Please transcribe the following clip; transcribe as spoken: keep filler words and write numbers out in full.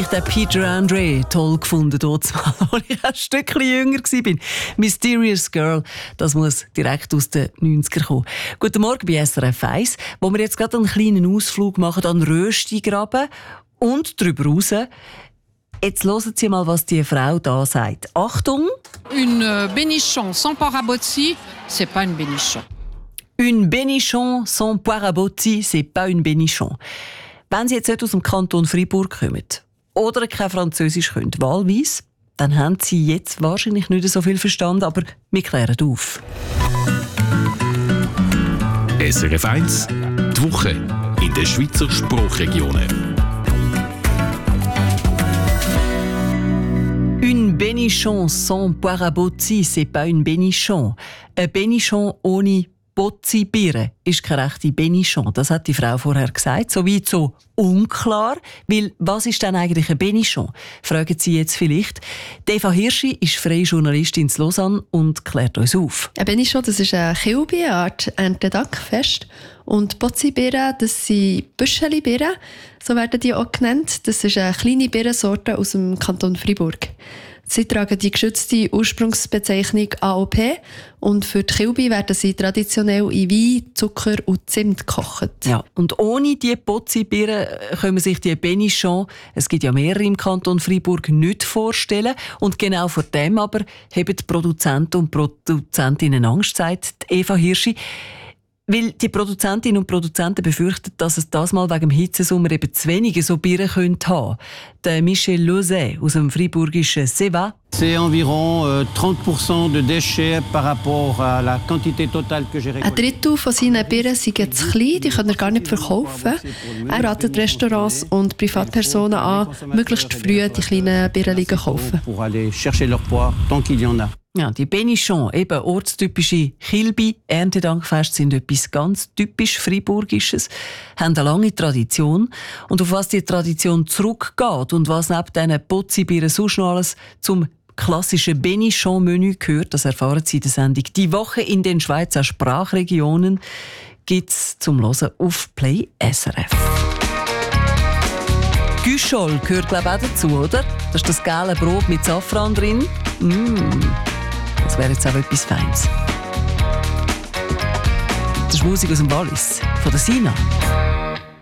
ich den Peter Andre toll gefunden, dort, als ich ein Stückchen jünger war. «Mysterious Girl», das muss direkt aus den neunzigern kommen. Guten Morgen bei S R F eins, wo wir jetzt gerade einen kleinen Ausflug machen an Röstigraben und darüber raus. Jetzt hören Sie mal, was die Frau da sagt. Achtung! Une bénichon sans parabotti, c'est pas une bénichon. Une bénichon sans parabotti, c'est pas une bénichon. Wenn Sie jetzt nicht aus dem Kanton Fribourg kommen oder kein Französisch können, wahlweise, dann haben Sie jetzt wahrscheinlich nicht so viel verstanden, aber wir klären auf. S R F eins, die Woche in den Schweizer Sprachregionen. Une bénichon sans parabotti, c'est pas une bénichon. Ein Bénichon ohne Bozzi-Birre ist keine rechte Bénichon. Das hat die Frau vorher gesagt. So weit so unklar. Weil, was ist denn eigentlich ein Bénichon? Fragen Sie jetzt vielleicht. Eva Hirschi ist freie Journalistin in Lausanne und klärt uns auf. Ein Bénichon, das ist eine Kilbe, eine Art Erntedankfest. Und Bozzi-Birre, das sind Büscheli-Birren, so werden die auch genannt. Das ist eine kleine Birrensorte aus dem Kanton Fribourg. Sie tragen die geschützte Ursprungsbezeichnung A O P und für die Kilbe werden sie traditionell in Wein, Zucker und Zimt gekocht. Ja, und ohne diese Bozzi-Birren können sich die Bénichon, es gibt ja mehrere im Kanton Fribourg, nicht vorstellen. Und genau vor dem aber haben die Produzenten und Produzentinnen Angst, sagt Eva Hirschi. Weil die Produzentinnen und Produzenten befürchten, dass es das mal wegen dem Hitzesommer eben zu wenige so Birnen haben könnte. Der Michel Lozet aus dem fribourgischen Seva. C'est environ euh, trente Prozent de déchets par rapport à la quantité totale que j'ai récoltée. Ein Drittel von seinen Birnen sind zu klein, die können er gar nicht verkaufen. Er ratet Restaurants und Privatpersonen an, möglichst früh die kleinen Birnen zu kaufen. Pour aller chercher leur poids tant qu'il y en a. Ja, die Bénichon, eben ortstypische Kilbi, Erntedankfest, sind etwas ganz typisch Friburgisches, haben eine lange Tradition. Und auf was die Tradition zurückgeht und was neben diesen Bozzi-Birren sonst noch alles zum klassischen Bénichon-Menü gehört, das erfahren Sie in der Sendung «Die Woche in den Schweizer Sprachregionen» gibt es zum Hören auf Play S R F. Güschol gehört, glaube ich, auch dazu, oder? Das ist das gelbe Brot mit Safran drin. Mm. Das wäre jetzt auch etwas Feines. Das ist Musik aus dem Wallis, von der Sina.